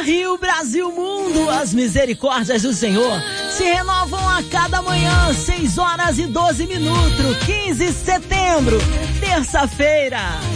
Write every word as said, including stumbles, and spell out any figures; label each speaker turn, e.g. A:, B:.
A: Rio, Brasil, mundo, as misericórdias do Senhor se renovam a cada manhã, seis horas e doze minutos, quinze de setembro, terça-feira.